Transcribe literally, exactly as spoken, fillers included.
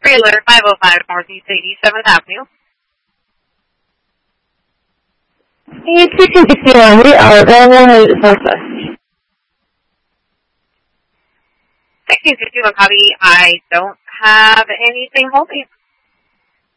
Trailer five oh five Northeast eighty-seventh Avenue. eighty-two sixty-one, we are available at Southwest. sixteen sixty-one copy. I don't have anything holding.